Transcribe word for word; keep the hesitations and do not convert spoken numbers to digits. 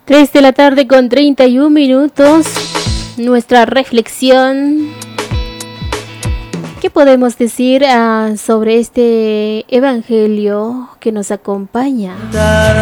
tres de la tarde con treinta y un minutos. Nuestra reflexión. ¿Qué podemos decir uh, sobre este evangelio que nos acompaña?